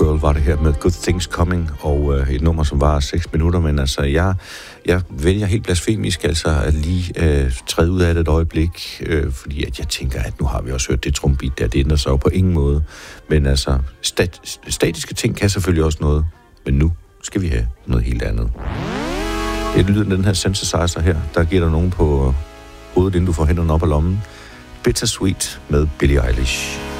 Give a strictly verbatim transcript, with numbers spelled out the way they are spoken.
Girl var det her med Good Things Coming, og øh, et nummer, som var seks minutter, men altså, jeg, jeg vælger helt blasfemisk altså at lige øh, træde ud af det et øjeblik, øh, fordi at jeg tænker, at nu har vi også hørt det trombit der, det ændrer sig jo på ingen måde, men altså, stat, statiske ting kan selvfølgelig også noget, men nu skal vi have noget helt andet. Det er lyden af den her synthesizer her, der giver dig nogen på hovedet, inden du får hænderne op af lommen. Bittersweet med Billie Eilish.